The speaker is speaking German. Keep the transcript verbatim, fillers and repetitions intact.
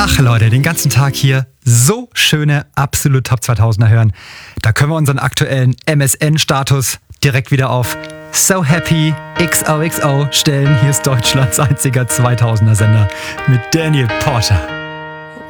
Ach Leute, den ganzen Tag hier so schöne absolut Top zweitausender hören. Da können wir unseren aktuellen M S N-Status direkt wieder auf So Happy X O X O stellen. Hier ist Deutschlands einziger zweitausender Sender mit Daniel Porter.